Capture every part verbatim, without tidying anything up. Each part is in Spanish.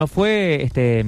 Fue este,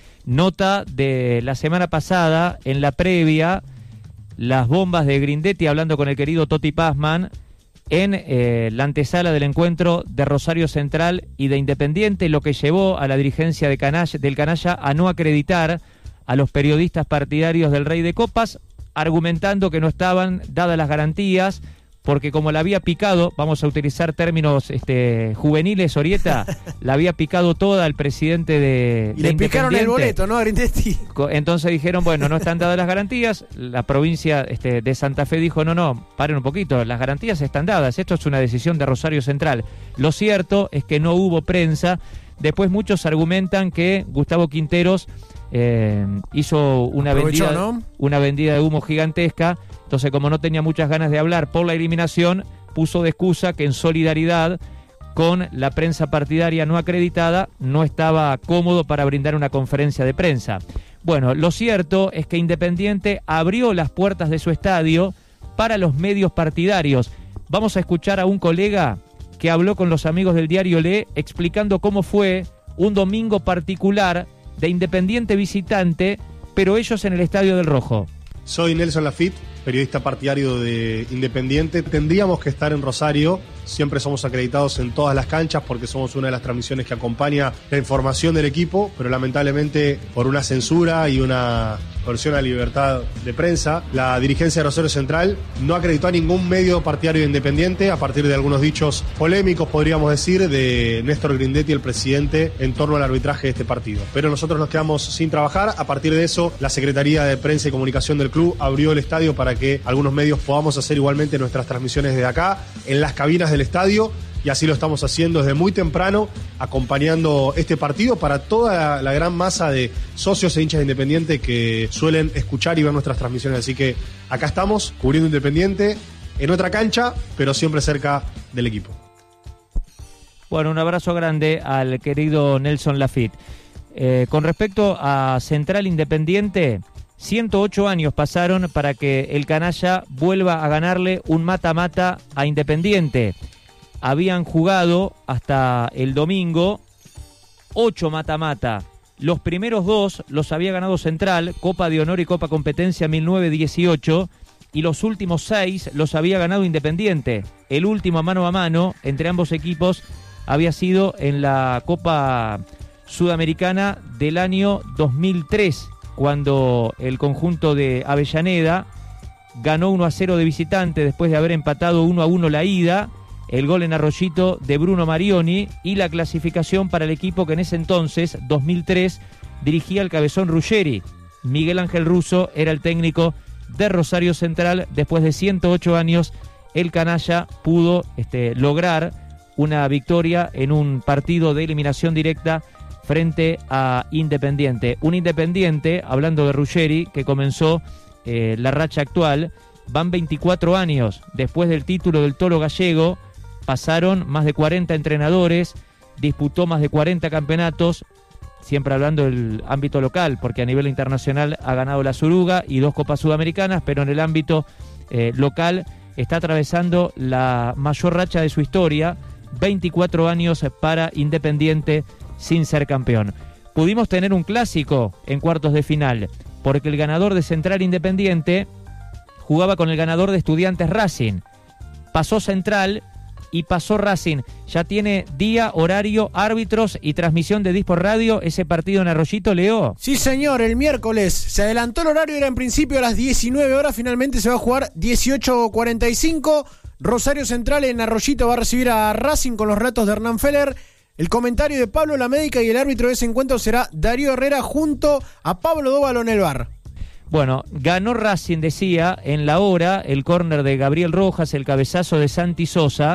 nota de la semana pasada, en la previa, las bombas de Grindetti hablando con el querido Toti Pazman en eh, la antesala del encuentro de Rosario Central y de Independiente, lo que llevó a la dirigencia de Canalla, del Canalla a no acreditar a los periodistas partidarios del Rey de Copas, argumentando que no estaban dadas las garantías, porque como la había picado, vamos a utilizar términos este, juveniles, Orieta, la había picado toda el presidente de, y de le picaron el boleto, ¿no, Grindetti? Entonces dijeron, bueno, no están dadas las garantías. La provincia este, de Santa Fe dijo, no, no, paren un poquito, las garantías están dadas, esto es una decisión de Rosario Central. Lo cierto es que no hubo prensa. Después muchos argumentan que Gustavo Quinteros eh, hizo una Aprovechó, vendida, ¿no? una vendida de humo gigantesca. Entonces, como no tenía muchas ganas de hablar por la eliminación, puso de excusa que en solidaridad con la prensa partidaria no acreditada no estaba cómodo para brindar una conferencia de prensa. Bueno, lo cierto es que Independiente abrió las puertas de su estadio para los medios partidarios. Vamos a escuchar a un colega que habló con los amigos del diario Le explicando cómo fue un domingo particular de Independiente visitante, pero ellos en el Estadio del Rojo. Soy Nelson Lafitte, periodista partidario de Independiente. Tendríamos que estar en Rosario, siempre somos acreditados en todas las canchas porque somos una de las transmisiones que acompaña la información del equipo, pero lamentablemente por una censura y una coerción a la libertad de prensa, la dirigencia de Rosario Central no acreditó a ningún medio partidario de Independiente a partir de algunos dichos polémicos, podríamos decir, de Néstor Grindetti, el presidente, en torno al arbitraje de este partido. Pero nosotros nos quedamos sin trabajar. A partir de eso, la Secretaría de Prensa y Comunicación del club abrió el estadio para que algunos medios podamos hacer igualmente nuestras transmisiones desde acá, en las cabinas del estadio, y así lo estamos haciendo desde muy temprano, acompañando este partido para toda la, la gran masa de socios e hinchas de Independiente que suelen escuchar y ver nuestras transmisiones. Así que acá estamos, cubriendo Independiente, en otra cancha, pero siempre cerca del equipo. Bueno, un abrazo grande al querido Nelson Lafitte. Eh, con respecto a Central Independiente, ciento ocho años pasaron para que el Canalla vuelva a ganarle un mata-mata a Independiente. Habían jugado hasta el domingo ocho mata-mata. Los primeros dos los había ganado Central, Copa de Honor y Copa Competencia mil novecientos dieciocho, y los últimos seis los había ganado Independiente. El último mano a mano entre ambos equipos había sido en la Copa Sudamericana del año dos mil tres, cuando el conjunto de Avellaneda ganó uno a cero de visitante después de haber empatado uno a uno la ida. El gol en Arroyito de Bruno Marioni y la clasificación para el equipo que en ese entonces, dos mil tres, dirigía el Cabezón Ruggeri. Miguel Ángel Russo era el técnico de Rosario Central. Después de ciento ocho años, el Canalla pudo este, lograr una victoria en un partido de eliminación directa frente a Independiente. Un Independiente, hablando de Ruggeri, que comenzó eh, la racha actual. Van veinticuatro años después del título del Toro Gallego. Pasaron más de cuarenta entrenadores, disputó más de cuarenta campeonatos, siempre hablando del ámbito local, porque a nivel internacional ha ganado la Suruga y dos Copas Sudamericanas, pero en el ámbito eh, local está atravesando la mayor racha de su historia, veinticuatro años para Independiente sin ser campeón. Pudimos tener un clásico en cuartos de final, porque el ganador de Central Independiente jugaba con el ganador de Estudiantes Racing. Pasó Central y pasó Racing. Ya tiene día, horario, árbitros y transmisión de Dispor Radio ese partido en Arroyito, Leo. Sí, señor, el miércoles. Se adelantó el horario, era en principio a las diecinueve horas, finalmente se va a jugar dieciocho cuarenta y cinco. Rosario Central en Arroyito va a recibir a Racing con los relatos de Hernán Feller. El comentario de Pablo Lamédica y el árbitro de ese encuentro será Darío Herrera junto a Pablo Dóvalo en el bar. Bueno, ganó Racing, decía, en la hora, el córner de Gabriel Rojas, el cabezazo de Santi Sosa,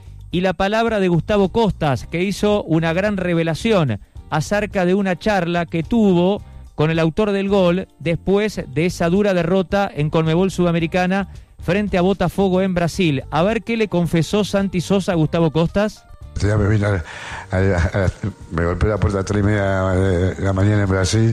y la palabra de Gustavo Costas, que hizo una gran revelación acerca de una charla que tuvo con el autor del gol después de esa dura derrota en Conmebol Sudamericana frente a Botafogo en Brasil. A ver qué le confesó Santi Sosa a Gustavo Costas. Ya me vine a, a, a, a, me golpeé la puerta a las tres y media de la mañana en Brasil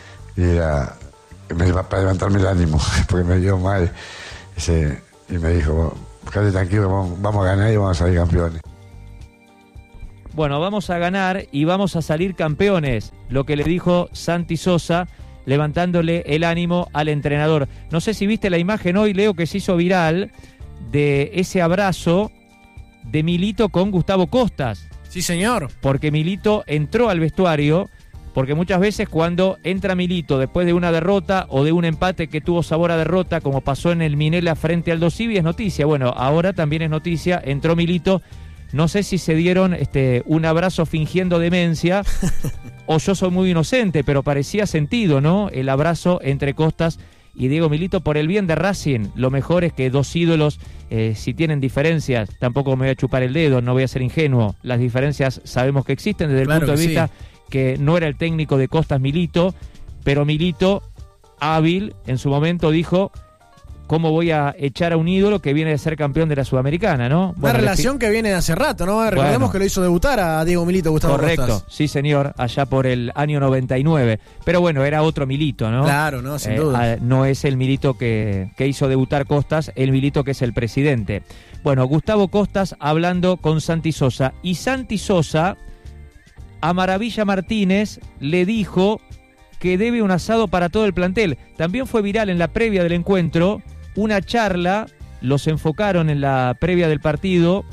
y era me, para levantarme el ánimo, porque me dio mal. Y, se, y me dijo, quédate tranquilo, vamos, vamos a ganar y vamos a salir campeones. bueno, vamos a ganar y vamos a salir campeones, lo que le dijo Santi Sosa, levantándole el ánimo al entrenador. No sé si viste la imagen hoy, Leo, que se hizo viral de ese abrazo de Milito con Gustavo Costas. Sí, señor. Porque Milito entró al vestuario, porque muchas veces cuando entra Milito después de una derrota o de un empate que tuvo sabor a derrota, como pasó en el Minela frente al Aldo Civi, es noticia. Bueno, ahora también es noticia, entró Milito. No sé si se dieron este, un abrazo fingiendo demencia o yo soy muy inocente, pero parecía sentido, ¿no? El abrazo entre Costas y Diego Milito por el bien de Racing. Lo mejor es que dos ídolos, eh, si tienen diferencias, tampoco me voy a chupar el dedo, no voy a ser ingenuo. Las diferencias sabemos que existen desde el Claro punto de que vista sí. que no era el técnico de Costas Milito, pero Milito, hábil, en su momento dijo: ¿cómo voy a echar a un ídolo que viene de ser campeón de la Sudamericana, no? Una Bueno, relación que viene de hace rato, ¿no? Recordemos Bueno. que lo hizo debutar a Diego Milito, Gustavo Correcto, Costas. sí señor, allá por el año noventa y nueve. Pero bueno, era otro Milito, ¿no? Claro, no, sin Eh, duda. a- no es el Milito que, que hizo debutar Costas, el Milito que es el presidente. Bueno, Gustavo Costas hablando con Santi Sosa. Y Santi Sosa a Maravilla Martínez le dijo que debe un asado para todo el plantel. También fue viral en la previa del encuentro una charla, los enfocaron en la previa del partido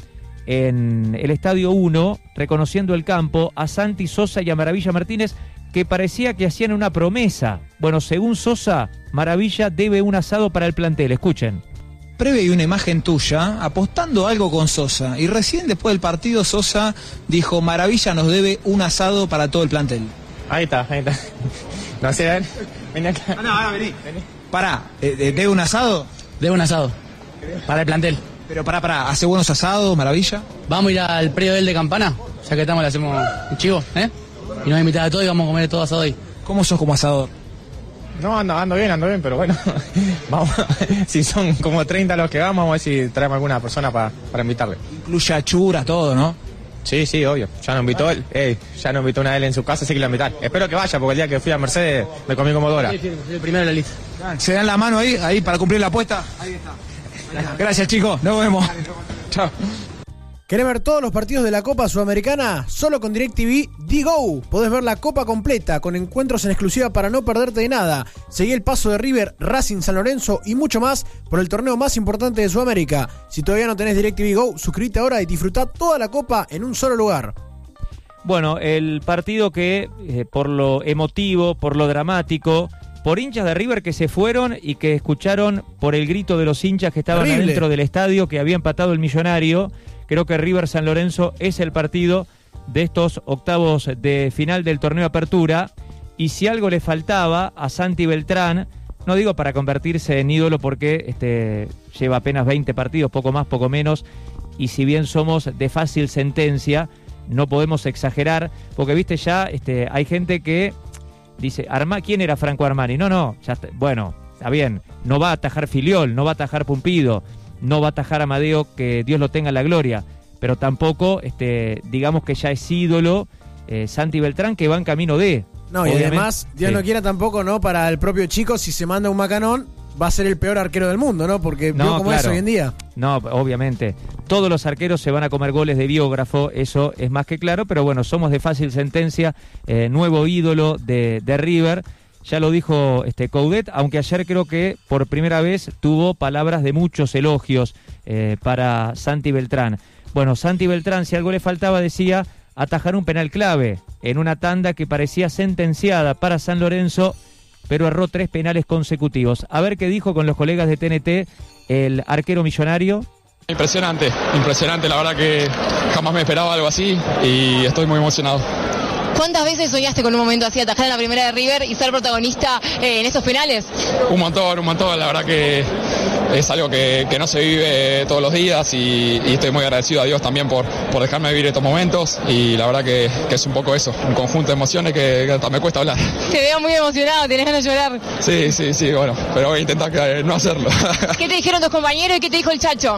en el Estadio uno, reconociendo el campo a Santi Sosa y a Maravilla Martínez, que parecía que hacían una promesa. Bueno, según Sosa, Maravilla debe un asado para el plantel. Escuchen. Previa y una imagen tuya apostando algo con Sosa, y recién después del partido Sosa dijo: Maravilla nos debe un asado para todo el plantel. Ahí está, ahí está. No sé, ven, vení acá. Ah, no, ahora vení. Pará, eh, eh, ¿debe un asado? De un asado. Para el plantel. Pero pará, pará, ¿hace buenos asados, Maravilla? Vamos a ir al predio del de Campana, ya que estamos, le hacemos un chivo, ¿eh? Y nos invitan a todos y vamos a comer todo asado ahí. ¿Cómo sos como asador? No, ando, ando bien, ando bien, pero bueno. Vamos, si son como treinta los que vamos, vamos a ver si traemos alguna persona pa, para invitarle. Incluye achuras, todo, ¿no? Sí, sí, obvio. Ya nos invitó él. Ey, ya nos invitó una de él en su casa, así que lo invitar. Espero que vaya, porque el día que fui a Mercedes me comí como Dora. Soy el primero de la lista. ¿Se dan la mano ahí, ahí para cumplir la apuesta? Ahí está. Gracias, chicos, nos vemos. Chao. ¿Querés ver todos los partidos de la Copa Sudamericana? Solo con DirecTV D-Go. Podés ver la Copa completa, con encuentros en exclusiva para no perderte de nada. Seguí el paso de River, Racing, San Lorenzo y mucho más por el torneo más importante de Sudamérica. Si todavía no tenés DirecTV Go, suscríbete ahora y disfrutá toda la Copa en un solo lugar. Bueno, el partido que, eh, por lo emotivo, por lo dramático, por hinchas de River que se fueron y que escucharon por el grito de los hinchas que estaban Terrible. adentro del estadio que había empatado el Millonario. Creo que River San Lorenzo es el partido de estos octavos de final del torneo Apertura. Y si algo le faltaba a Santi Beltrán, no digo para convertirse en ídolo porque este, lleva apenas veinte partidos, poco más, poco menos, y si bien somos de fácil sentencia, no podemos exagerar, porque viste ya, este, hay gente que dice, Arma, ¿quién era Franco Armani? No, no, ya está, bueno, está bien, no va a atajar Filiol, no va a atajar Pumpido, no va a atajar Amadeo, que Dios lo tenga en la gloria, pero tampoco, este, digamos que ya es ídolo eh, Santi Beltrán, que va en camino de... No, y obviamente, además, Dios sí. no quiera tampoco, ¿no? Para el propio chico, si se manda un macanón, va a ser el peor arquero del mundo, ¿no? Porque No, veo cómo es claro. hoy en día. No, obviamente. Todos los arqueros se van a comer goles de biógrafo, eso es más que claro, pero bueno, somos de fácil sentencia, eh, nuevo ídolo de, de River. Ya lo dijo este Coudet, aunque ayer creo que por primera vez tuvo palabras de muchos elogios eh, para Santi Beltrán. Bueno, Santi Beltrán, si algo le faltaba, decía atajar un penal clave en una tanda que parecía sentenciada para San Lorenzo, pero erró tres penales consecutivos. A ver qué dijo con los colegas de T N T el arquero millonario. Impresionante, impresionante, la verdad que jamás me esperaba algo así y estoy muy emocionado. ¿Cuántas veces soñaste con un momento así, atajar en la primera de River y ser protagonista eh, en esos penales? Un montón, un montón, la verdad que es algo que, que no se vive todos los días y, y estoy muy agradecido a Dios también por, por dejarme vivir estos momentos y la verdad que, que es un poco eso, un conjunto de emociones que, que hasta me cuesta hablar. Te veo muy emocionado, tenés ganas de llorar. Sí, sí, sí, bueno, pero voy a intentar que- no hacerlo. ¿Qué te dijeron tus compañeros y qué te dijo el Chacho?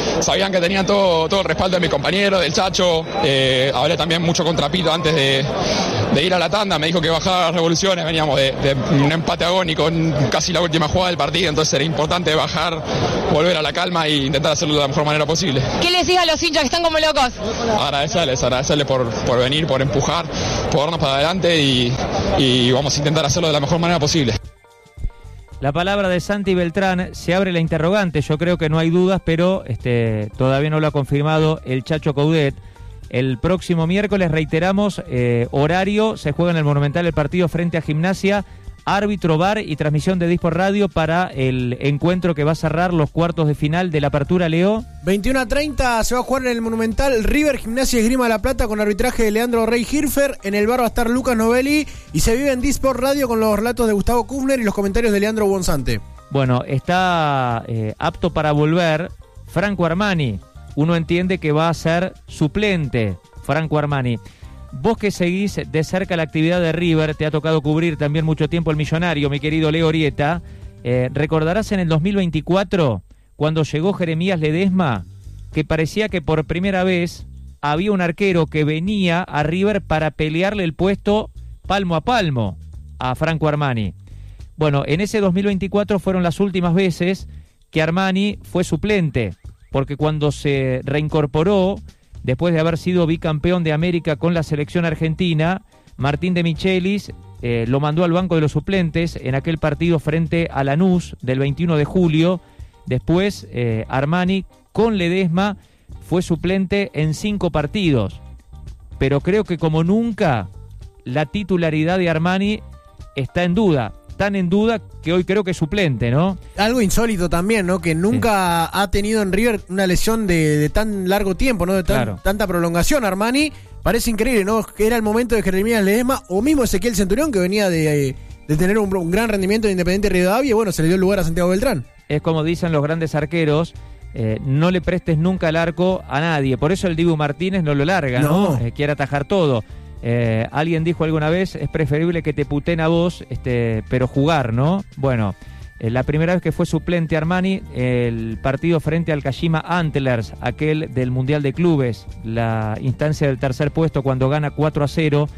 sabían que tenían todo, todo el respaldo de mi compañero, del Chacho. Eh, hablé también mucho con Trapito antes de, de ir a la tanda, me dijo que bajaba las revoluciones, veníamos de, de un empate agónico en casi la última jugada del partido, entonces era importante bajar, volver a la calma e intentar hacerlo de la mejor manera posible. ¿Qué les decís a los hinchas que están como locos? Agradecerles, agradecerles por, por venir, por empujar, por darnos para adelante y, y vamos a intentar hacerlo de la mejor manera posible. La palabra de Santi Beltrán, se abre la interrogante, yo creo que no hay dudas, pero este, todavía no lo ha confirmado el Chacho Coudet. El próximo miércoles, reiteramos, eh, horario, se juega en el Monumental el partido frente a Gimnasia, árbitro, V A R y transmisión de Disport Radio para el encuentro que va a cerrar los cuartos de final de la Apertura, Leo. veintiuno a treinta se va a jugar en el Monumental River Gimnasia Esgrima de La Plata con arbitraje de Leandro Rey Hirfer. En el bar va a estar Lucas Novelli y se vive en Disport Radio con los relatos de Gustavo Kufner y los comentarios de Leandro Bonzante. Bueno, está eh, apto para volver Franco Armani. Uno entiende que va a ser suplente Franco Armani. Vos que seguís de cerca la actividad de River, te ha tocado cubrir también mucho tiempo el Millonario, mi querido Leo Orieta. Eh, recordarás en el dos mil veinticuatro, cuando llegó Jeremías Ledesma, que parecía que por primera vez había un arquero que venía a River para pelearle el puesto palmo a palmo a Franco Armani. Bueno, en ese dos mil veinticuatro fueron las últimas veces que Armani fue suplente, porque cuando se reincorporó, después de haber sido bicampeón de América con la selección argentina, Martín de Michelis eh, lo mandó al banco de los suplentes en aquel partido frente a Lanús del veintiuno de julio. Después eh, Armani con Ledesma fue suplente en cinco partidos. Pero creo que como nunca la titularidad de Armani está en duda. Tan en duda que hoy creo que es suplente, ¿no? Algo insólito también, ¿no? Que nunca sí. ha tenido en River una lesión de, de tan largo tiempo, ¿no? De tan, claro. tanta prolongación. Armani parece increíble, ¿no? Que era el momento de Jeremías Ledesma o mismo Ezequiel Centurión, que venía de, de tener un, un gran rendimiento de Independiente Rivadavia y bueno, se le dio el lugar a Santiago Beltrán. Es como dicen los grandes arqueros, eh, no le prestes nunca el arco a nadie. Por eso el Dibu Martínez no lo larga, ¿no? ¿no? Eh, quiere atajar todo. Eh, alguien dijo alguna vez, es preferible que te puten a vos, este, pero jugar, ¿no? Bueno, eh, la primera vez que fue suplente Armani, el partido frente al Kashima Antlers, aquel del Mundial de Clubes, la instancia del tercer puesto cuando gana cuatro a cero,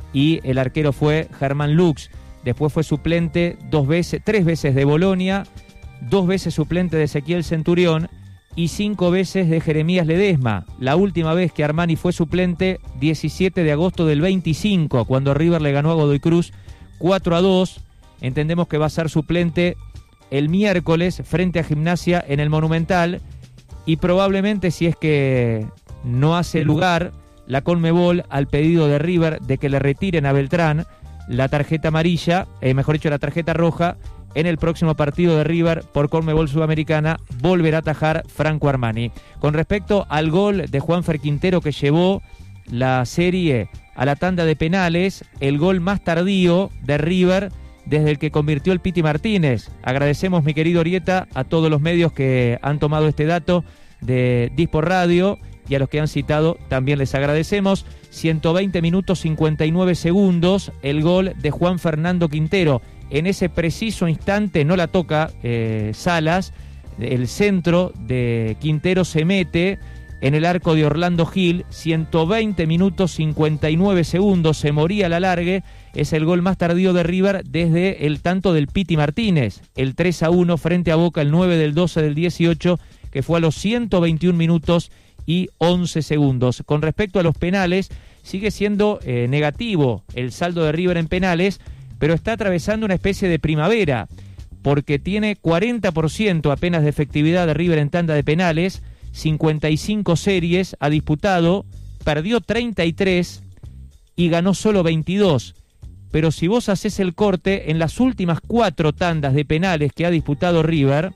y el arquero fue Germán Lux. Después fue suplente dos veces, tres veces de Bolonia, dos veces suplente de Ezequiel Centurión y cinco veces de Jeremías Ledesma. La última vez que Armani fue suplente, diecisiete de agosto del veinticinco, cuando River le ganó a Godoy Cruz cuatro a dos. Entendemos que va a ser suplente el miércoles frente a Gimnasia en el Monumental y probablemente, si es que no hace lugar la Conmebol al pedido de River de que le retiren a Beltrán la tarjeta amarilla, eh, mejor dicho la tarjeta roja, en el próximo partido de River por Conmebol Sudamericana, volverá a atajar Franco Armani. Con respecto al gol de Juanfer Quintero que llevó la serie a la tanda de penales, el gol más tardío de River desde el que convirtió el Piti Martínez. Agradecemos, mi querido Orieta, a todos los medios que han tomado este dato de Disport Radio y a los que han citado también les agradecemos. ciento veinte minutos cincuenta y nueve segundos, el gol de Juan Fernando Quintero. En ese preciso instante no la toca eh, Salas, el centro de Quintero se mete en el arco de Orlando Gil, ciento veinte minutos cincuenta y nueve segundos, se moría la largue, es el gol más tardío de River desde el tanto del Piti Martínez, el tres a uno frente a Boca, el nueve del doce del dieciocho, que fue a los ciento veintiún minutos y once segundos. Con respecto a los penales, sigue siendo eh, negativo el saldo de River en penales, pero está atravesando una especie de primavera, porque tiene cuarenta por ciento apenas de efectividad de River en tanda de penales, cincuenta y cinco series ha disputado, perdió treinta y tres y ganó solo veintidós. Pero si vos hacés el corte, en las últimas cuatro tandas de penales que ha disputado River,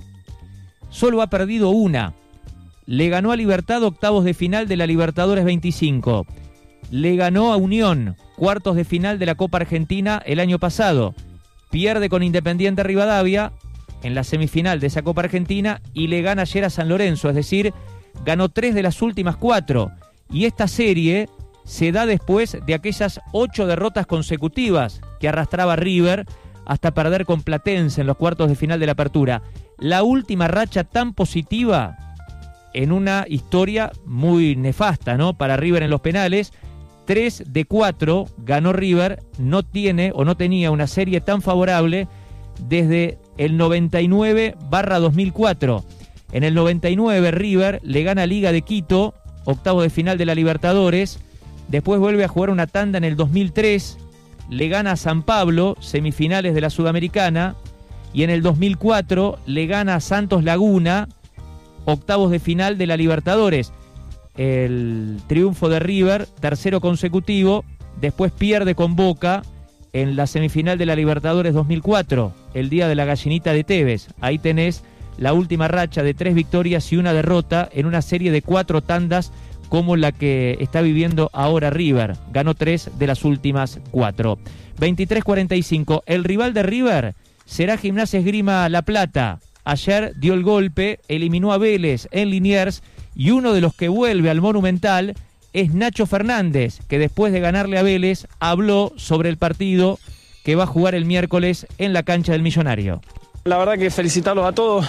solo ha perdido una. Le ganó a Libertad octavos de final de la Libertadores veinticinco. Le ganó a Unión, cuartos de final de la Copa Argentina el año pasado. Pierde con Independiente Rivadavia en la semifinal de esa Copa Argentina y le gana ayer a San Lorenzo, es decir, ganó tres de las últimas cuatro. Y esta serie se da después de aquellas ocho derrotas consecutivas que arrastraba River hasta perder con Platense en los cuartos de final de la Apertura. La última racha tan positiva en una historia muy nefasta, ¿no? Para River en los penales. tres de cuatro ganó River, no tiene o no tenía una serie tan favorable desde el noventa y nueve barra dos mil cuatro. En el noventa y nueve River le gana a Liga de Quito, octavo de final de la Libertadores, después vuelve a jugar una tanda en el dos mil tres, le gana a San Pablo, semifinales de la Sudamericana, y en el dos mil cuatro le gana a Santos Laguna, octavos de final de la Libertadores. El triunfo de River, tercero consecutivo, después pierde con Boca en la semifinal de la Libertadores dos mil cuatro, el día de la gallinita de Tevez. Ahí tenés la última racha de tres victorias y una derrota en una serie de cuatro tandas como la que está viviendo ahora River. Ganó tres de las últimas cuatro. veintitrés cuarenta y cinco. El rival de River será Gimnasia Esgrima La Plata. Ayer dio el golpe, eliminó a Vélez en Liniers y uno de los que vuelve al Monumental es Nacho Fernández, que después de ganarle a Vélez habló sobre el partido que va a jugar el miércoles en la cancha del Millonario. La verdad que felicitarlos a todos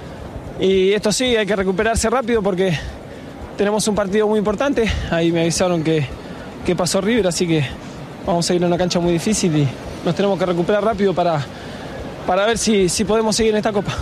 y esto sí, hay que recuperarse rápido porque tenemos un partido muy importante. Ahí me avisaron que, que pasó River, así que vamos a ir a una cancha muy difícil y nos tenemos que recuperar rápido para, para ver si, si podemos seguir en esta Copa.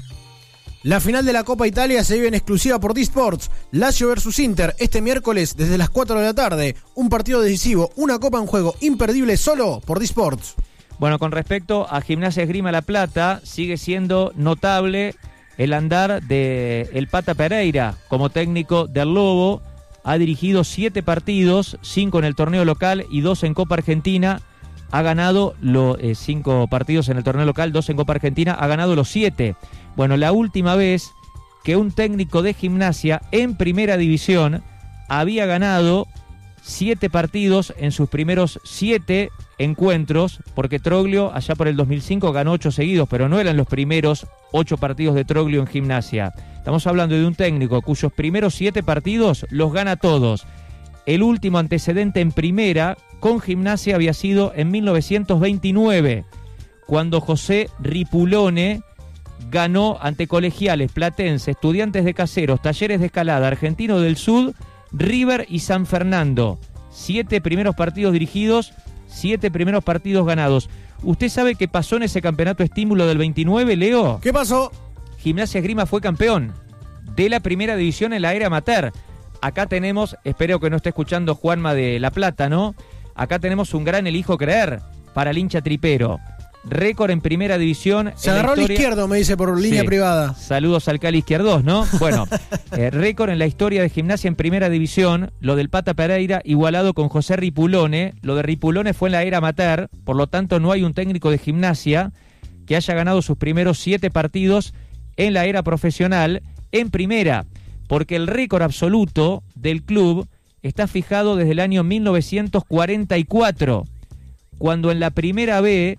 La final de la Copa Italia se vive en exclusiva por D-Sports. Lazio versus Inter, este miércoles desde las cuatro de la tarde. Un partido decisivo, una Copa en juego imperdible solo por D-Sports. Bueno, con respecto a Gimnasia Esgrima La Plata, sigue siendo notable el andar de el Pata Pereira como técnico del Lobo. Ha dirigido siete partidos, cinco en el torneo local y dos en Copa Argentina. Ha ganado los eh, cinco partidos en el torneo local, dos en Copa Argentina, ha ganado los siete. Bueno, la última vez que un técnico de Gimnasia en primera división había ganado siete partidos en sus primeros siete encuentros, porque Troglio allá por el dos mil cinco ganó ocho seguidos, pero no eran los primeros ocho partidos de Troglio en Gimnasia. Estamos hablando de un técnico cuyos primeros siete partidos los gana todos. El último antecedente en primera con Gimnasia había sido en mil novecientos veintinueve, cuando José Ripulone ganó ante Colegiales, Platense, Estudiantes de Caseros, Talleres de Escalada, Argentino del Sud, River y San Fernando. Siete primeros partidos dirigidos, siete primeros partidos ganados. ¿Usted sabe qué pasó en ese campeonato estímulo del veintinueve, Leo? ¿Qué pasó? Gimnasia Esgrima fue campeón de la primera división en la era amateur. Acá tenemos, espero que no esté escuchando Juanma de La Plata, ¿no? Acá tenemos un gran elijo creer para el hincha tripero. Récord en primera división. Se agarró al izquierdo, me dice, por línea sí. privada. Saludos al Cali Izquierdos, ¿no? Bueno, eh, récord en la historia de Gimnasia en primera división. Lo del Pata Pereira igualado con José Ripulone. Lo de Ripulone fue en la era amateur. Por lo tanto, no hay un técnico de Gimnasia que haya ganado sus primeros siete partidos en la era profesional en primera. Porque el récord absoluto del club está fijado desde el año mil novecientos cuarenta y cuatro, cuando en la primera B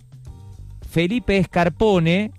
Felipe Escarpone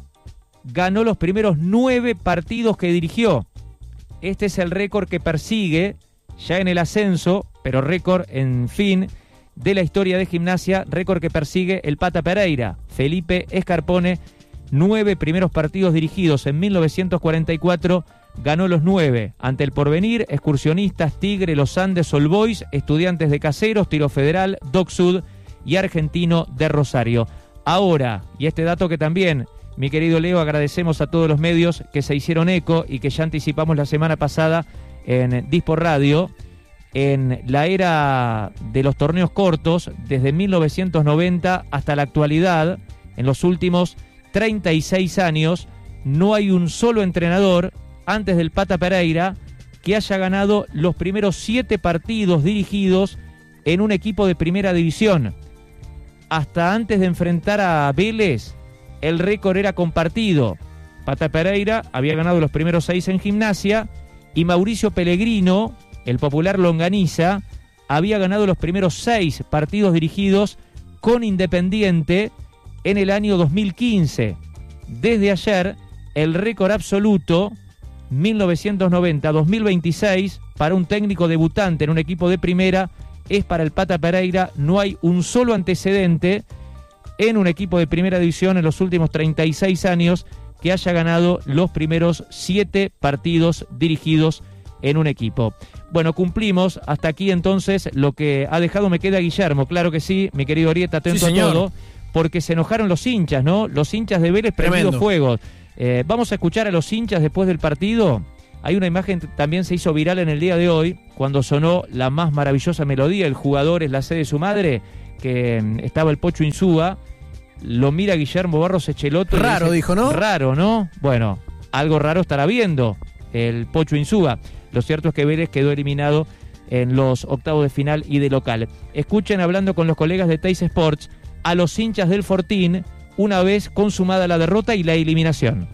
ganó los primeros nueve partidos que dirigió. Este es el récord que persigue ya en el ascenso, pero récord, en fin, de la historia de Gimnasia, récord que persigue el Pata Pereira. Felipe Escarpone, nueve primeros partidos dirigidos en mil novecientos cuarenta y cuatro, ganó los nueve, ante el Porvenir, Excursionistas, Tigre, Los Andes, All Boys, Estudiantes de Caseros, Tiro Federal, Doc Sud y Argentino de Rosario. Ahora, y este dato que también, mi querido Leo, agradecemos a todos los medios que se hicieron eco y que ya anticipamos la semana pasada en Dispor Radio, en la era de los torneos cortos, desde mil novecientos noventa hasta la actualidad, en los últimos treinta y seis años, no hay un solo entrenador, antes del Pata Pereira, que haya ganado los primeros siete partidos dirigidos en un equipo de primera división. Hasta antes de enfrentar a Vélez, el récord era compartido. Pata Pereira había ganado los primeros seis en Gimnasia y Mauricio Pellegrino, el popular longaniza, había ganado los primeros seis partidos dirigidos con Independiente en el año dos mil quince. Desde ayer, el récord absoluto, mil novecientos noventa a dos mil veintiséis, para un técnico debutante en un equipo de primera, es para el Pata Pereira. No hay un solo antecedente en un equipo de primera división en los últimos treinta y seis años que haya ganado los primeros siete partidos dirigidos en un equipo. Bueno, cumplimos hasta aquí entonces lo que ha dejado Me Queda Guillermo. Claro que sí, mi querido Orieta, atento sí, a todo, porque se enojaron los hinchas, ¿no? Los hinchas de Vélez prendidos fuego. Eh, vamos a escuchar a los hinchas después del partido. Hay una imagen que también se hizo viral en el día de hoy, cuando sonó la más maravillosa melodía, el jugador es la sed de su madre, que mm, estaba el Pocho Insúa, lo mira Guillermo Barros Echeloto. Raro, dice, dijo, ¿no? Raro, ¿no? Bueno, algo raro estará viendo el Pocho Insúa. Lo cierto es que Vélez quedó eliminado en los octavos de final y de local. Escuchen, hablando con los colegas de Teis Sports, a los hinchas del Fortín, una vez consumada la derrota y la eliminación.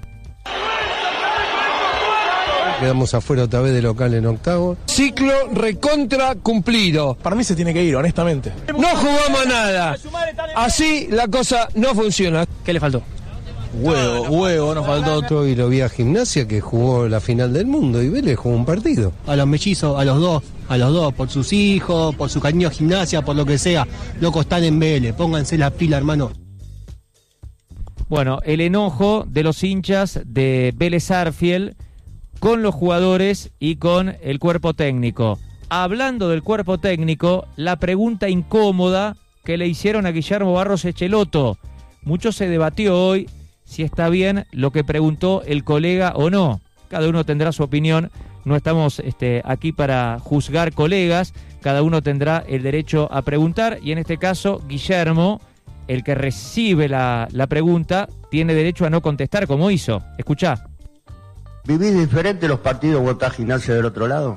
Quedamos afuera otra vez de local en octavo. Ciclo recontra cumplido. Para mí se tiene que ir, honestamente. No jugamos nada. Así la cosa no funciona. ¿Qué le faltó? Huevo, huevo, nos faltó otro. Y lo vi a Gimnasia, que jugó la final del mundo, y Vélez jugó un partido. A los mellizos, a los dos, a los dos, por sus hijos, por su cariño a Gimnasia, por lo que sea. Locos, están en Vélez, pónganse la pila, hermano. Bueno, el enojo de los hinchas de Vélez Sarsfield con los jugadores y con el cuerpo técnico. Hablando del cuerpo técnico, la pregunta incómoda que le hicieron a Guillermo Barros Echeloto. Mucho se debatió hoy si está bien lo que preguntó el colega o no. Cada uno tendrá su opinión, no estamos este, aquí para juzgar colegas, cada uno tendrá el derecho a preguntar, y en este caso, Guillermo, el que recibe la, la pregunta, tiene derecho a no contestar como hizo. Escuchá. ¿Vivís diferente los partidos o estás Gimnasia del otro lado?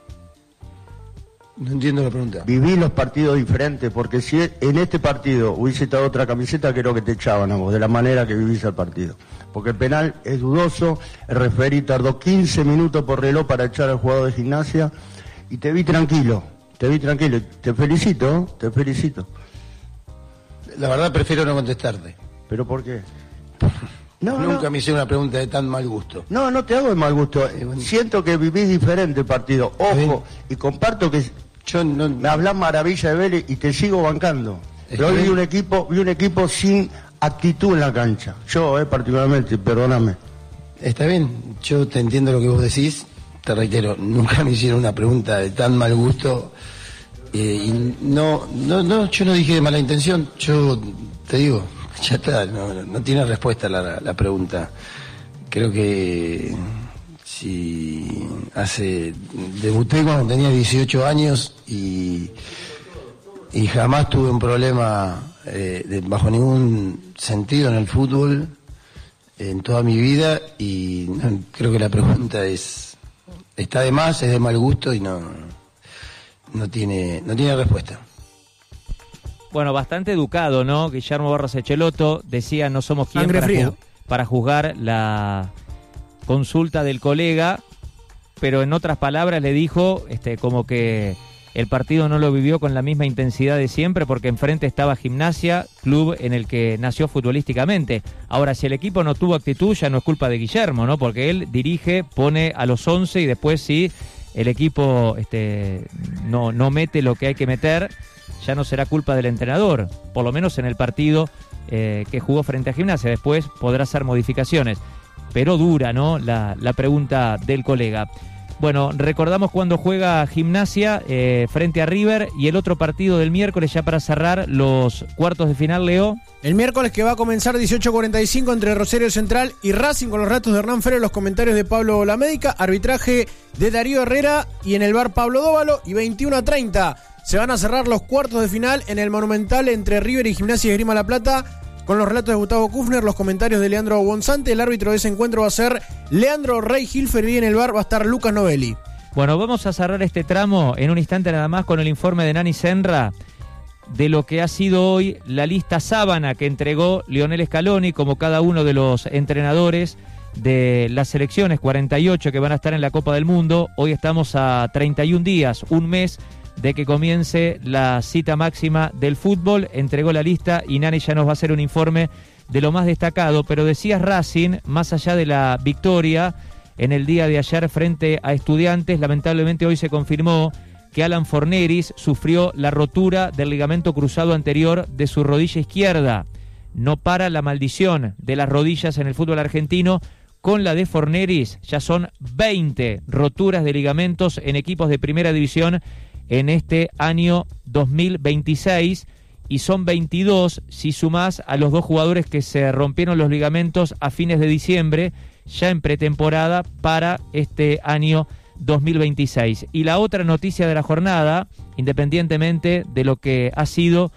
No entiendo la pregunta. ¿Vivís los partidos diferentes? Porque si en este partido hubiese estado otra camiseta, creo que te echaban a vos, de la manera que vivís el partido. Porque el penal es dudoso, el referí tardó quince minutos por reloj para echar al jugador de Gimnasia, y te vi tranquilo, te vi tranquilo. Te felicito, te felicito. La verdad prefiero no contestarte. ¿Pero por qué? No, Nunca no. me hicieron una pregunta de tan mal gusto. No, no te hago de mal gusto. Siento que vivís diferente el partido. Ojo, y comparto que yo no, me hablas maravilla de Vélez y te sigo bancando. Pero hoy vi un equipo, vi un equipo sin actitud en la cancha. Yo, eh, particularmente, perdóname. Está bien, yo te entiendo lo que vos decís. Te reitero, nunca me hicieron una pregunta de tan mal gusto. Eh, y no, no, no, yo no dije de mala intención. Yo te digo, ya está, no, no tiene respuesta la, la pregunta. Creo que si hace debuté cuando tenía dieciocho años y, y jamás tuve un problema eh, de, bajo ningún sentido en el fútbol en toda mi vida, y no, creo que la pregunta es está de más, es de mal gusto y no no tiene no tiene respuesta. Bueno, bastante educado, ¿no? Guillermo Barros Echeloto decía, no somos quien para, ju- para juzgar la consulta del colega, pero en otras palabras le dijo este, como que el partido no lo vivió con la misma intensidad de siempre, porque enfrente estaba Gimnasia, club en el que nació futbolísticamente. Ahora, si el equipo no tuvo actitud, ya no es culpa de Guillermo, ¿no? Porque él dirige, pone a los once y después si el equipo este, no, no mete lo que hay que meter, ya no será culpa del entrenador, por lo menos en el partido eh, que jugó frente a Gimnasia. Después podrá hacer modificaciones, pero dura, ¿no? La, la pregunta del colega. Bueno, recordamos cuando juega Gimnasia eh, frente a River, y el otro partido del miércoles, ya para cerrar los cuartos de final, Leo. El miércoles, que va a comenzar dieciocho cuarenta y cinco entre Rosario Central y Racing, con los relatos de Hernán Férez, los comentarios de Pablo Lamédica, arbitraje de Darío Herrera y en el bar Pablo Dóvalo, y veintiuno a treinta se van a cerrar los cuartos de final en el Monumental entre River y Gimnasia y Esgrima La Plata, con los relatos de Gustavo Kufner, los comentarios de Leandro Bonzante. El árbitro de ese encuentro va a ser Leandro Rey Hilfer, y en el bar va a estar Lucas Novelli. Bueno, vamos a cerrar este tramo en un instante nada más con el informe de Nani Senra de lo que ha sido hoy la lista sábana que entregó Lionel Scaloni, como cada uno de los entrenadores de las selecciones, cuarenta y ocho que van a estar en la Copa del Mundo. Hoy estamos a treinta y un días, un mes de que comience la cita máxima del fútbol. Entregó la lista y Nani ya nos va a hacer un informe de lo más destacado. Pero decías Racing, más allá de la victoria en el día de ayer frente a Estudiantes, lamentablemente hoy se confirmó que Alan Forneris sufrió la rotura del ligamento cruzado anterior de su rodilla izquierda. No para la maldición de las rodillas en el fútbol argentino, con la de Forneris, ya son veinte roturas de ligamentos en equipos de primera división en este año dos mil veintiséis, y son veintidós si sumás a los dos jugadores que se rompieron los ligamentos a fines de diciembre, ya en pretemporada para este año dos mil veintiséis. Y la otra noticia de la jornada, independientemente de lo que ha sido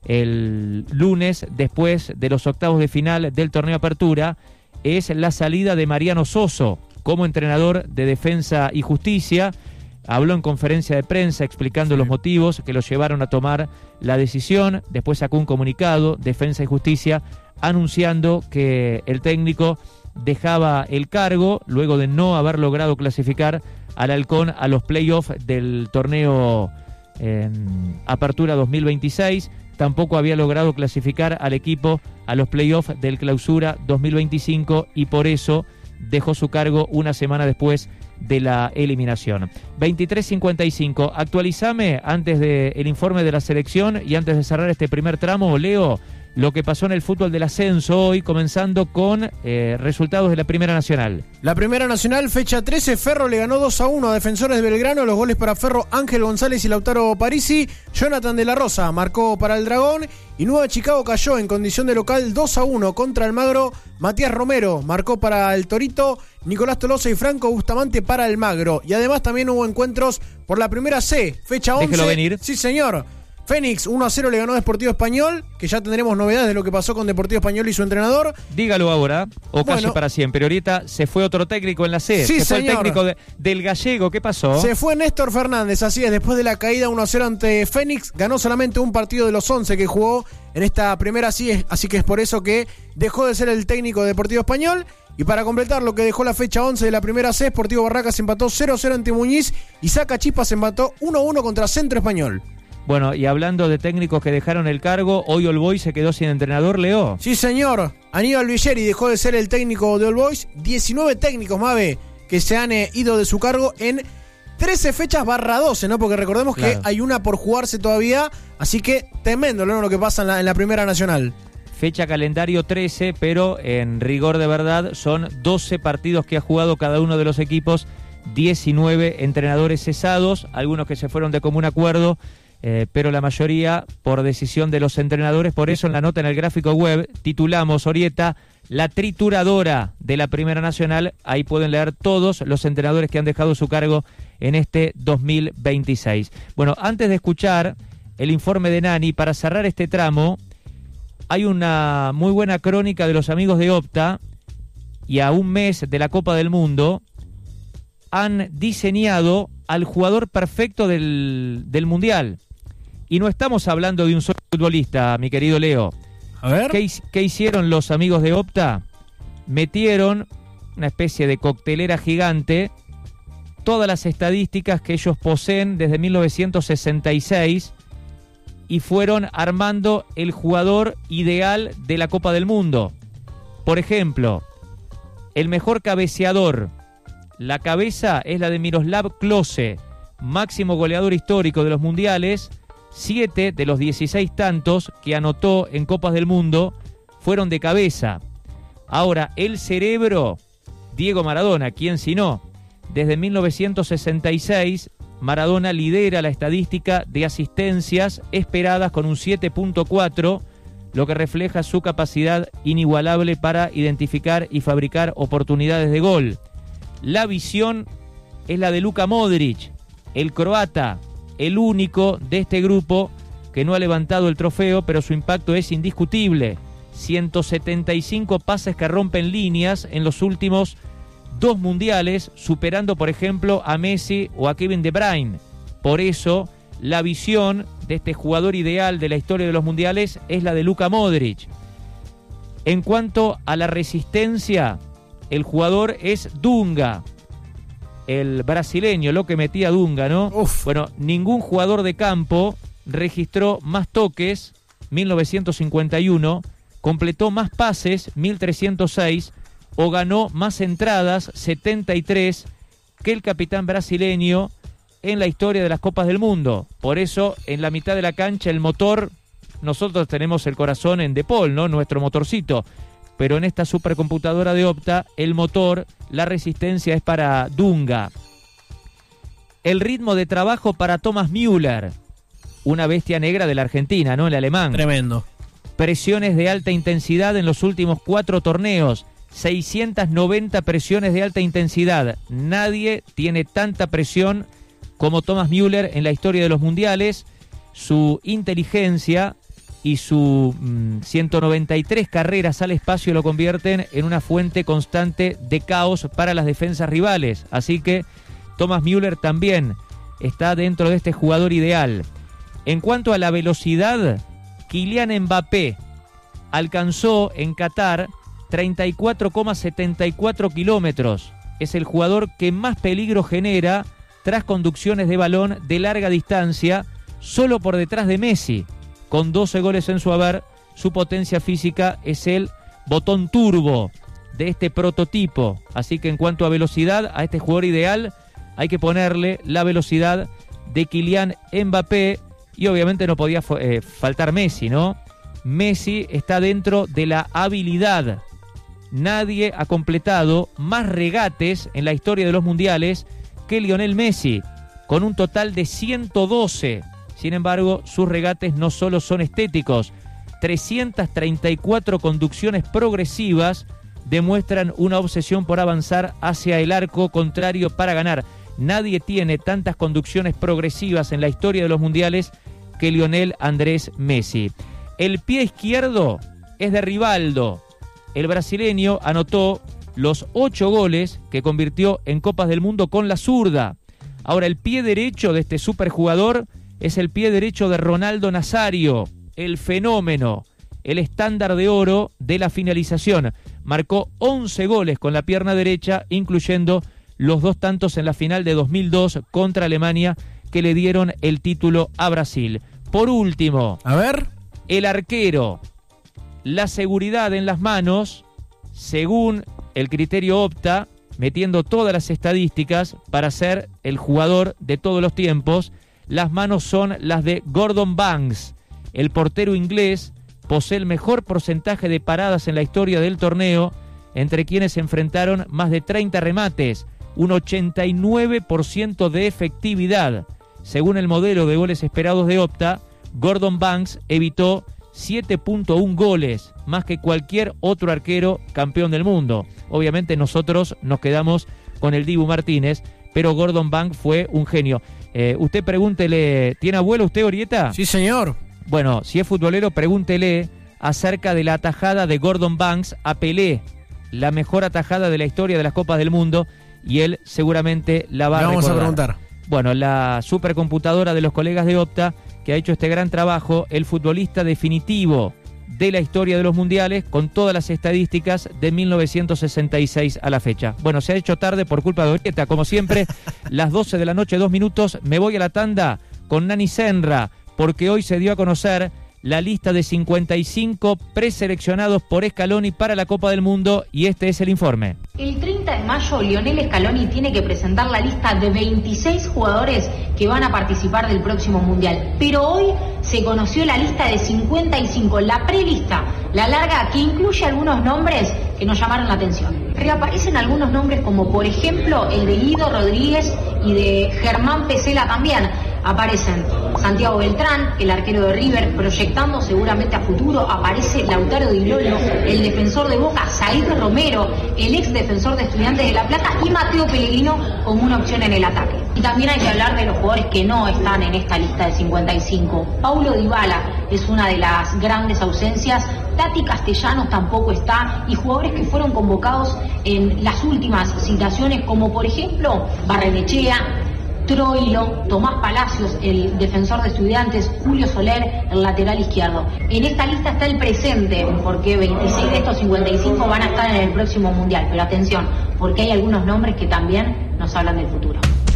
el lunes después de los octavos de final del torneo Apertura, es la salida de Mariano Soso como entrenador de Defensa y Justicia. Habló en conferencia de prensa explicando los motivos que lo llevaron a tomar la decisión. Después sacó un comunicado, Defensa y Justicia, anunciando que el técnico dejaba el cargo luego de no haber logrado clasificar al Halcón a los playoffs del torneo eh, Apertura dos mil veintiséis. Tampoco había logrado clasificar al equipo a los playoffs del Clausura dos mil veinticinco y por eso dejó su cargo una semana después de la eliminación. veintitrés cincuenta y cinco, actualizame antes del informe de la selección y antes de cerrar este primer tramo, Leo, lo que pasó en el fútbol del ascenso hoy, comenzando con eh, resultados de la Primera Nacional. La Primera Nacional, fecha trece, Ferro le ganó dos a uno a Defensores de Belgrano. Los goles para Ferro, Ángel González y Lautaro Parisi. Jonathan de la Rosa marcó para el Dragón. Y Nueva Chicago cayó en condición de local dos a uno contra Almagro. Matías Romero marcó para el Torito. Nicolás Tolosa y Franco Bustamante para el Magro. Y además también hubo encuentros por la Primera C, fecha once. Déjelo venir. Sí, señor. Fénix uno a cero le ganó a Deportivo Español, que ya tendremos novedades de lo que pasó con Deportivo Español y su entrenador. Dígalo ahora, o calle bueno, para siempre. Ahorita se fue otro técnico en la C. Sí, se fue señor. El técnico de, del Gallego. ¿Qué pasó? Se fue Néstor Fernández, así es, después de la caída uno a cero ante Fénix, ganó solamente un partido de los once que jugó en esta primera, así, es, así que es por eso que dejó de ser el técnico de Deportivo Español. Y para completar lo que dejó la fecha once de la primera C, Sportivo Barracas empató cero a cero ante Muñiz y Saca Chispas empató uno a uno contra Centro Español. Bueno, y hablando de técnicos que dejaron el cargo, hoy All Boys se quedó sin entrenador, Leo. Sí, señor. Aníbal Villeri dejó de ser el técnico de All Boys. diecinueve técnicos, Mave, que se han eh, ido de su cargo en trece fechas barra doce, ¿no? Porque recordemos claro. que hay una por jugarse todavía. Así que tremendo, ¿no? Lo que pasa en la, en la Primera Nacional. Fecha calendario trece, pero en rigor de verdad son doce partidos que ha jugado cada uno de los equipos. diecinueve entrenadores cesados, algunos que se fueron de común acuerdo. Eh, pero la mayoría por decisión de los entrenadores. Por eso en la nota en el gráfico web titulamos, Orieta, la trituradora de la Primera Nacional. Ahí pueden leer todos los entrenadores que han dejado su cargo en este dos mil veintiséis. Bueno, antes de escuchar el informe de Nani, para cerrar este tramo, hay una muy buena crónica de los amigos de Opta, y a un mes de la Copa del Mundo han diseñado al jugador perfecto del, del Mundial. Y no estamos hablando de un solo futbolista, mi querido Leo. A ver. ¿Qué, ¿Qué hicieron los amigos de Opta? Metieron una especie de coctelera gigante, todas las estadísticas que ellos poseen desde mil novecientos sesenta y seis, y fueron armando el jugador ideal de la Copa del Mundo. Por ejemplo, el mejor cabeceador. La cabeza es la de Miroslav Klose, máximo goleador histórico de los mundiales. Siete de los dieciséis tantos que anotó en Copas del Mundo fueron de cabeza. Ahora, el cerebro, Diego Maradona, ¿quién si no? Desde mil novecientos sesenta y seis, Maradona lidera la estadística de asistencias esperadas con un siete punto cuatro, lo que refleja su capacidad inigualable para identificar y fabricar oportunidades de gol. La visión es la de Luka Modric, el croata, el único de este grupo que no ha levantado el trofeo, pero su impacto es indiscutible. ciento setenta y cinco pases que rompen líneas en los últimos dos mundiales, superando, por ejemplo, a Messi o a Kevin De Bruyne. Por eso, la visión de este jugador ideal de la historia de los mundiales es la de Luka Modric. En cuanto a la resistencia, el jugador es Dunga, el brasileño, lo que metía Dunga, ¿no? Uf. Bueno, ningún jugador de campo registró más toques, mil novecientos cincuenta y uno, completó más pases, mil trescientos seis, o ganó más entradas, setenta y tres, que el capitán brasileño en la historia de las Copas del Mundo. Por eso, en la mitad de la cancha, el motor, nosotros tenemos el corazón en De Paul, ¿no? Nuestro motorcito. pero en esta supercomputadora de Opta, el motor, la resistencia es para Dunga. El ritmo de trabajo para Thomas Müller, una bestia negra de la Argentina, ¿no? El alemán. Tremendo. Presiones de alta intensidad en los últimos cuatro torneos. seiscientas noventa presiones de alta intensidad. Nadie tiene tanta presión como Thomas Müller en la historia de los mundiales. Su inteligencia y sus mmm, ciento noventa y tres carreras al espacio lo convierten en una fuente constante de caos para las defensas rivales. Así que Thomas Müller también está dentro de este jugador ideal. En cuanto a la velocidad, Kylian Mbappé alcanzó en Qatar treinta y cuatro coma setenta y cuatro kilómetros. Es el jugador que más peligro genera tras conducciones de balón de larga distancia, solo por detrás de Messi. Con doce goles en su haber, su potencia física es el botón turbo de este prototipo. Así que en cuanto a velocidad, a este jugador ideal, hay que ponerle la velocidad de Kylian Mbappé. Y obviamente no podía eh, faltar Messi, ¿no? Messi está dentro de la habilidad. Nadie ha completado más regates en la historia de los mundiales que Lionel Messi, con un total de ciento doce. Sin embargo, sus regates no solo son estéticos. trescientas treinta y cuatro conducciones progresivas demuestran una obsesión por avanzar hacia el arco contrario para ganar. Nadie tiene tantas conducciones progresivas en la historia de los mundiales que Lionel Andrés Messi. El pie izquierdo es de Rivaldo. El brasileño anotó los ocho goles que convirtió en Copas del Mundo con la zurda. Ahora, el pie derecho de este superjugador es el pie derecho de Ronaldo Nazario, el fenómeno, el estándar de oro de la finalización. Marcó once goles con la pierna derecha, incluyendo los dos tantos en la final de dos mil dos contra Alemania que le dieron el título a Brasil. Por último, a ver, el arquero, la seguridad en las manos, según el criterio Opta, metiendo todas las estadísticas para ser el jugador de todos los tiempos, las manos son las de Gordon Banks. El portero inglés posee el mejor porcentaje de paradas en la historia del torneo, entre quienes se enfrentaron más de treinta remates, un ochenta y nueve por ciento de efectividad. Según el modelo de goles esperados de Opta, Gordon Banks evitó siete punto uno goles, más que cualquier otro arquero campeón del mundo. Obviamente nosotros nos quedamos con el Dibu Martínez, pero Gordon Banks fue un genio. Eh, usted pregúntele, ¿tiene abuelo usted, Orieta? Sí, señor. Bueno, si es futbolero, pregúntele acerca de la atajada de Gordon Banks a Pelé, la mejor atajada de la historia de las Copas del Mundo, y él seguramente la va a recordar. Vamos a preguntar. Bueno, la supercomputadora de los colegas de Opta, que ha hecho este gran trabajo, el futbolista definitivo de la historia de los mundiales, con todas las estadísticas de mil novecientos sesenta y seis a la fecha. Bueno, se ha hecho tarde por culpa de Orieta, como siempre, las doce de la noche, dos minutos, me voy a la tanda con Nani Senra, porque hoy se dio a conocer la lista de cincuenta y cinco preseleccionados por Scaloni para la Copa del Mundo, y este es el informe. El treinta de mayo, Lionel Scaloni tiene que presentar la lista de veintiséis jugadores que van a participar del próximo Mundial. Pero hoy se conoció la lista de cincuenta y cinco, la prelista, la larga, que incluye algunos nombres que nos llamaron la atención. Reaparecen algunos nombres como, por ejemplo, el de Guido Rodríguez y de Germán Pesela también. Aparecen Santiago Beltrán, el arquero de River, proyectando seguramente a futuro. Aparece Lautaro Di Lolo, el defensor de Boca, Said Romero, el ex defensor de Estudiantes de La Plata, y Mateo Pellegrino como una opción en el ataque. Y también hay que hablar de los jugadores que no están en esta lista de cincuenta y cinco. Paulo Dybala es una de las grandes ausencias. Tati Castellanos tampoco está, y jugadores que fueron convocados en las últimas citaciones, como por ejemplo Barrenechea, Troilo, Tomás Palacios, el defensor de Estudiantes, Julio Soler, el lateral izquierdo. En esta lista está el presente, porque veintiséis de estos cincuenta y cinco van a estar en el próximo Mundial. Pero atención, porque hay algunos nombres que también nos hablan del futuro.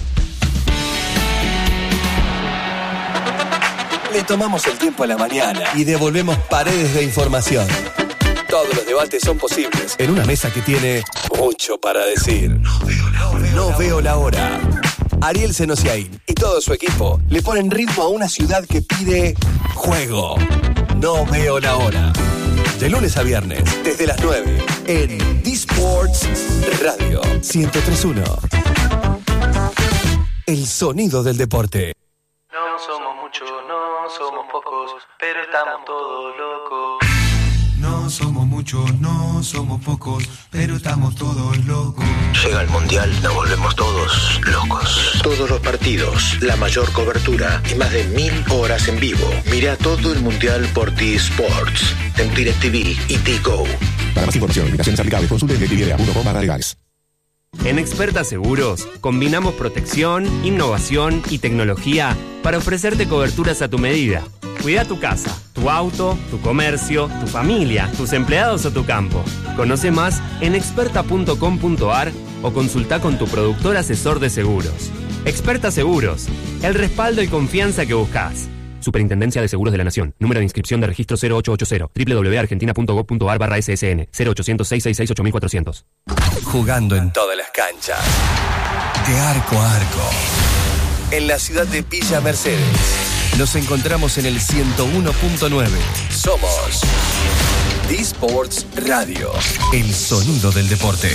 Le tomamos el tiempo a la mañana y devolvemos paredes de información. Todos los debates son posibles en una mesa que tiene mucho para decir. No veo la hora. No veo la hora. Ariel Senosiaín y todo su equipo le ponen ritmo a una ciudad que pide juego. No veo la hora. De lunes a viernes, desde las nueve, en D-Sports Radio ciento tres punto uno. El sonido del deporte. No somos muchos, no somos pocos, pero estamos todos locos. No somos muchos, no somos pocos, pero estamos todos locos. Llega el Mundial, nos volvemos todos locos. Todos los partidos, la mayor cobertura y más de mil horas en vivo. Mira todo el Mundial por T-Sports, en DirecTV y T-Go. Para más información, invitaciones aplicables, consulte en directv punto com barra legales. En Experta Seguros, combinamos protección, innovación y tecnología para ofrecerte coberturas a tu medida. Cuida tu casa, tu auto, tu comercio, tu familia, tus empleados o tu campo. Conoce más en experta punto com punto a r o consulta con tu productor asesor de seguros. Experta Seguros, el respaldo y confianza que buscas. Superintendencia de Seguros de la Nación. Número de inscripción de registro cero ocho ocho cero. doble u doble u doble u punto argentina punto gob punto a r barra S S N. cero ochocientos, seiscientos sesenta y seis, ocho mil cuatrocientos. Jugando en todas las canchas. De arco a arco. En la ciudad de Villa Mercedes. Nos encontramos en el ciento uno punto nueve. Somos D-Sports Radio. El sonido del deporte.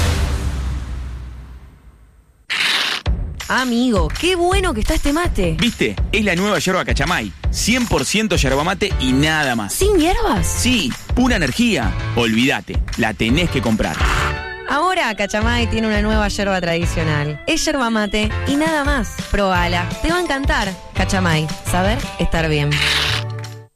Amigo, qué bueno que está este mate. ¿Viste? Es la nueva yerba Cachamay. cien por ciento yerba mate y nada más. ¿Sin hierbas? Sí, pura energía. Olvídate, la tenés que comprar. Ahora Cachamay tiene una nueva yerba tradicional. Es yerba mate y nada más. Probala, te va a encantar. Cachamay, saber estar bien.